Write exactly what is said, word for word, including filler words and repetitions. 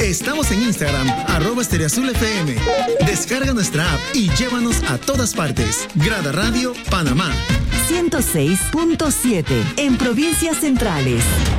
Estamos en Instagram, arroba Estéreo Azul F M. Descarga nuestra app y llévanos a todas partes. Grada Radio, Panamá. ciento seis punto siete en provincias centrales.